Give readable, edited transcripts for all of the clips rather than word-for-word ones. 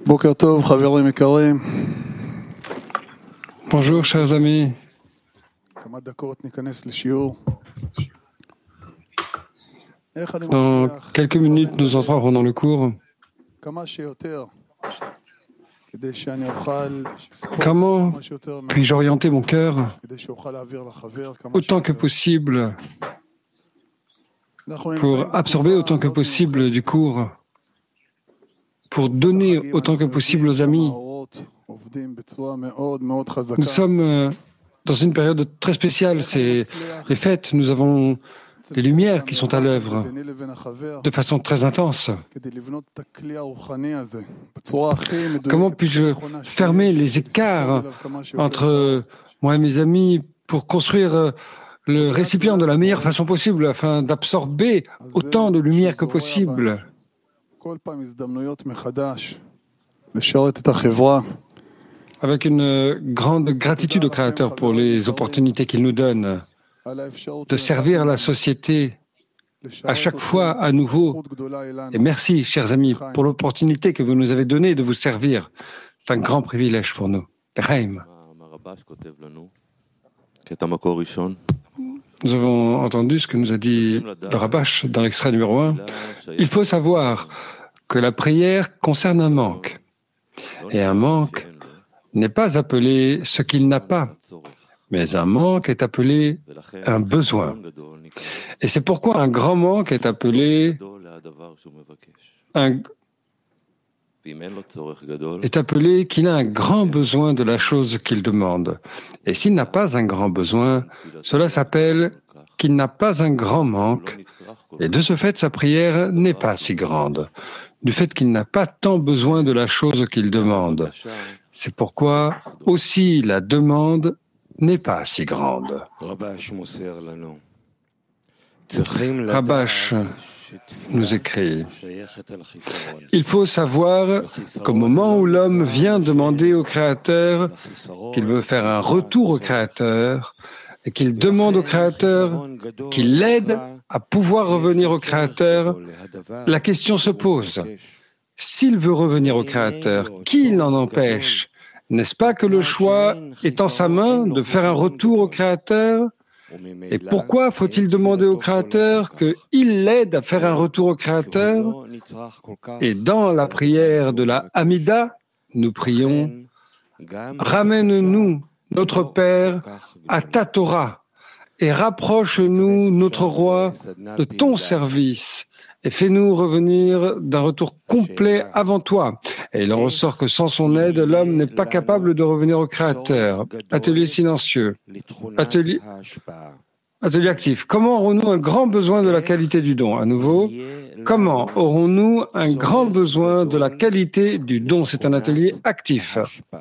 בוקר טוב, חברים יקרים. Bonjour, chers amis. כמה דקות ניכנס לשיעור. איך אני Dans מצליח quelques minutes, nous entrerons dans le cours. כמה שיותר כדי שאני אוכל לספור Comment כמה שיותר puis-je orienter mon cœur כדי שאוכל להעביר לחבר כמה autant que שיותר. possible אנחנו pour נמצאים absorber בתקופה autant que מאוד possible מיוחדת. du cours, pour donner החגים autant que אנחנו possible aux יודעים amis. כמה האורות עובדים בצורה מאוד מאוד חזקה. Nous sommes dans une période très spéciale, c'est les fêtes. Nous avons les lumières qui sont à l'œuvre ביני לבין החבר de façon très intense. כדי לבנות את הכלי הרוחני הזה בצורה הכי מדויקת. Comment puis-je fermer les écarts entre moi et mes amis pour construire le récipient de la meilleure façon possible afin d'absorber autant de lumière que possible? כל פעם הזדמנויות מחדש לשרת את החברה. Avec une grande gratitude au Créateur pour les opportunités qu'il nous donne de servir la société à chaque fois à nouveau. Et merci, chers amis, pour l'opportunité que vous nous avez donnée de vous servir. C'est un grand privilège pour nous. L'Echaim. Nous avons entendu ce que nous a dit le Rabash dans l'extrait numéro 1. Il faut savoir que la prière concerne un manque. Et un manque n'est pas appelé ce qu'il n'a pas, mais un manque est appelé un besoin. Et c'est pourquoi un grand manque est appelé qu'il a un grand besoin de la chose qu'il demande. Et s'il n'a pas un grand besoin, cela s'appelle qu'il n'a pas un grand manque. Et de ce fait, sa prière n'est pas si grande, du fait qu'il n'a pas tant besoin de la chose qu'il demande. C'est pourquoi aussi la demande n'est pas si grande. Rabash nous écrit: il faut savoir qu'au moment où l'homme vient demander au Créateur qu'il veut faire un retour au Créateur et qu'il demande au Créateur qu'il l'aide à pouvoir revenir au Créateur, la question se pose. S'il veut revenir au Créateur, qui l'en empêche? N'est-ce pas que le choix est en sa main de faire un retour au Créateur? Et pourquoi faut-il demander au Créateur qu'il l'aide à faire un retour au Créateur? Et dans la prière de la Hamida, nous prions: ramène-nous, notre Père, à ta Torah, et rapproche-nous, notre Roi, de ton service, et fais-nous revenir d'un retour complet avant toi. Et il en ressort que sans son aide, l'homme n'est pas capable de revenir au Créateur. Atelier silencieux. Atelier actif. Comment aurons-nous un grand besoin de la qualité du don? À nouveau, comment aurons-nous un grand besoin de la qualité du don? C'est un atelier actif.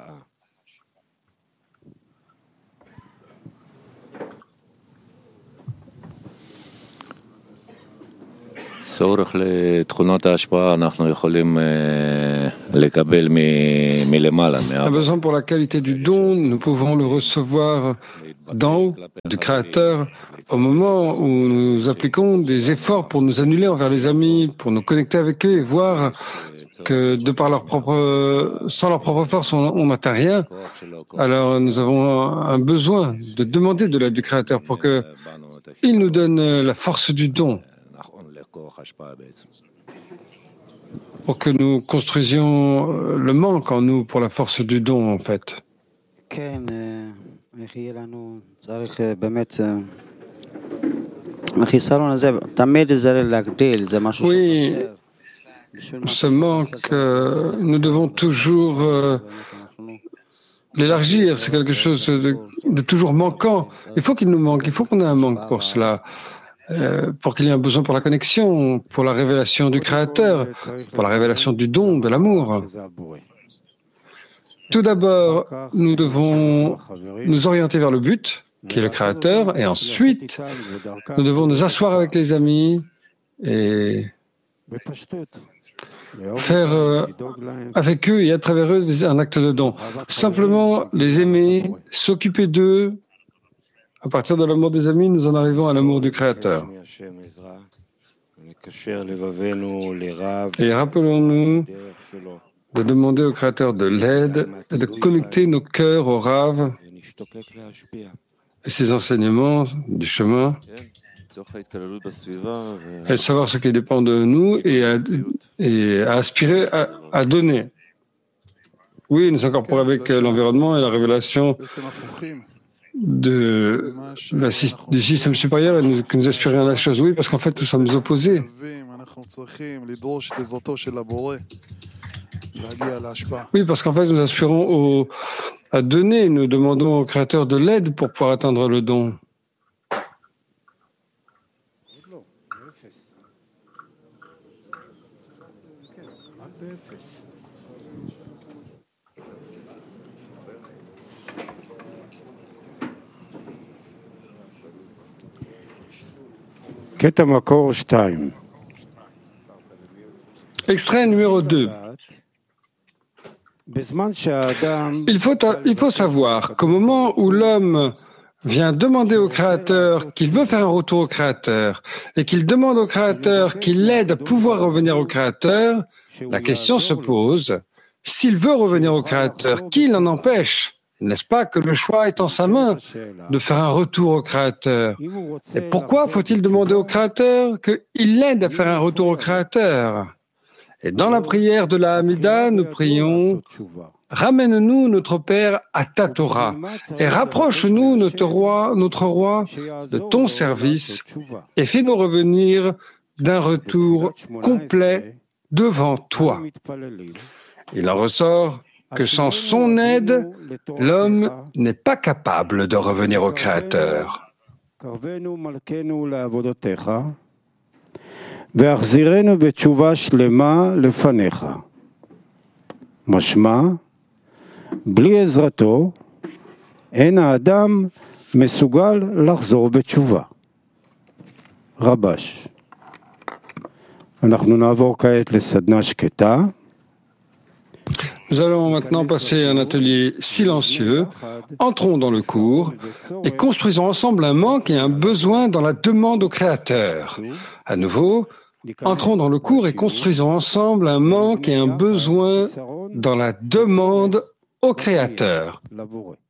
צורך לתכונות ההשפעה אנחנו יכולים לקבל מלמעלה. Un besoin pour la qualité du don, nous pouvons le recevoir d'en haut, du Créateur, au moment où nous appliquons des efforts pour nous annuler envers les amis, pour nous connecter avec eux et voir que de par sans leur propre force, on n'atteint rien. Alors nous avons un besoin de demander de l'aide du Créateur pour qu'il nous donne la force du don, pour que nous construisions le manque en nous pour la force du don, en fait. Oui, ce manque, nous devons toujours l'élargir. C'est quelque chose de toujours manquant. Il faut qu'il nous manque, il faut qu'on ait un manque pour cela. Pour qu'il y ait un besoin pour la connexion, pour la révélation du Créateur, pour la révélation du don, de l'amour. Tout d'abord, nous devons nous orienter vers le but, qui est le Créateur, et ensuite, nous devons nous asseoir avec les amis et faire avec eux et à travers eux un acte de don. Simplement les aimer, s'occuper d'eux. À partir de l'amour des amis, nous en arrivons à l'amour du Créateur. Et rappelons-nous de demander au Créateur de l'aide et de connecter nos cœurs au Rav et ses enseignements du chemin, et savoir ce qui dépend de nous et à aspirer à donner. Oui, nous incorporons avec l'environnement et la révélation du système supérieur et que nous aspirons à la chose. Oui, parce qu'en fait, nous sommes opposés. Oui, parce qu'en fait, nous aspirons à donner, nous demandons au Créateur de l'aide pour pouvoir atteindre le don. Extrait numéro 2. Il faut savoir qu'au moment où l'homme vient demander au Créateur qu'il veut faire un retour au Créateur et qu'il demande au Créateur qu'il l'aide à pouvoir revenir au Créateur, la question se pose, s'il veut revenir au Créateur, qui l'en empêche? N'est-ce pas que le choix est en sa main de faire un retour au Créateur? Et pourquoi faut-il demander au Créateur qu'il l'aide à faire un retour au Créateur? Et dans la prière de la Hamida, nous prions « Ramène-nous, notre Père, à ta Torah, et rapproche-nous, notre roi, de ton service, et fais-nous revenir d'un retour complet devant toi. » Il en ressort que sans son aide, l'homme n'est pas capable de revenir au Créateur. והחזירנו בתשובה שלמה לפניך. משמע, בלי עזרתו, אין האדם מסוגל לחזור בתשובה. רבש. אנחנו נעבור כעת לסדנה שקטה. Nous allons maintenant passer à un atelier silencieux. Entrons dans le cours et construisons ensemble un manque et un besoin dans la demande au Créateur. À nouveau, entrons dans le cours et construisons ensemble un manque et un besoin dans la demande au Créateur.